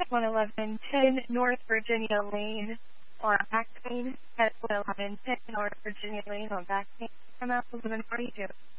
11110 North Virginia Lane on back pain. At 11110 North Virginia Lane on back pain. Come out 1142.